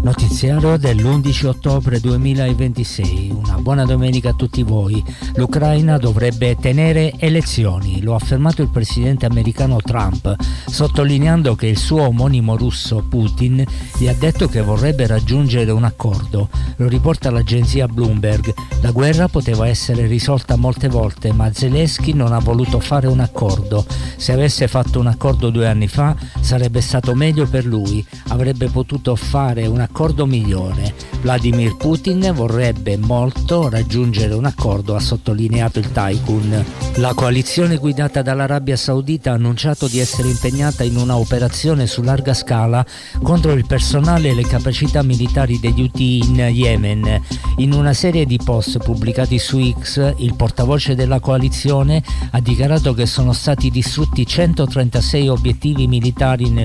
Notiziario dell'11 ottobre 2026. Una buona domenica a tutti voi. L'Ucraina dovrebbe tenere elezioni, lo ha affermato il presidente americano Trump, sottolineando che il suo omonimo russo Putin gli ha detto che vorrebbe raggiungere un accordo. Lo riporta l'agenzia Bloomberg. La guerra poteva essere risolta molte volte, ma Zelensky non ha voluto fare un accordo. Se avesse fatto un accordo 2 anni fa sarebbe stato meglio per lui, avrebbe potuto fare un accordo migliore. Vladimir Putin vorrebbe molto raggiungere un accordo, ha sottolineato il tycoon. La coalizione guidata dall'Arabia Saudita ha annunciato di essere impegnata in una operazione su larga scala contro il personale e le capacità militari degli Houthi in Yemen. In una serie di post pubblicati su X, il portavoce della coalizione ha dichiarato che sono stati distrutti 136 obiettivi militari nel